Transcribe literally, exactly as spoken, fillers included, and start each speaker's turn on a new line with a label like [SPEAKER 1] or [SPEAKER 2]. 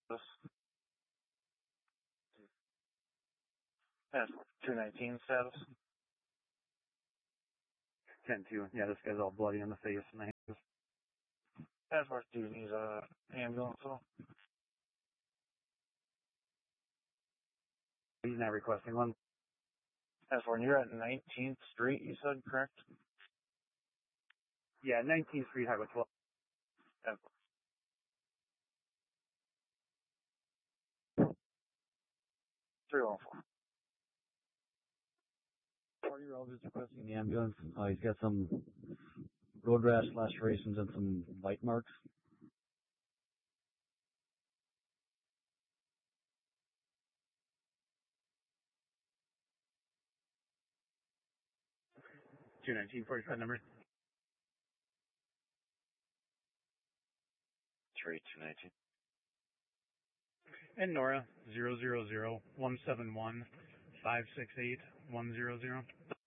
[SPEAKER 1] That's two nineteen status.
[SPEAKER 2] ten two. Yeah, this guy's all bloody in the face and the hands.
[SPEAKER 1] That's what dude needs a ambulance. So.
[SPEAKER 2] He's not requesting one.
[SPEAKER 1] That's when you're at nineteenth Street, you said, correct?
[SPEAKER 2] Yeah, nineteenth Street, Highway twelve.
[SPEAKER 1] That's three one four.
[SPEAKER 2] Party relatives requesting the ambulance. Uh, he's got some road rash lacerations and some bite marks. two nineteen forty-five number.
[SPEAKER 1] three two nineteen.
[SPEAKER 2] And Nora, zero zero zero one seven one five six eight one zero zero.